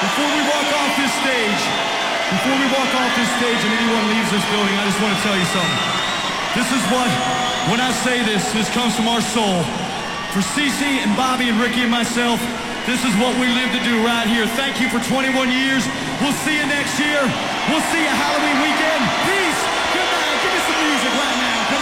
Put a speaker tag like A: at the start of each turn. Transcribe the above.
A: Before we walk off this stage and anyone leaves this building, I just want to tell you something. This is what, when I say this comes from our soul. For Cece and Bobby and Ricky and myself, this is what we live to do right here. Thank you for 21 years. We'll see you next year. We'll see you Halloween weekend. Peace. Good night. Give me some music right now.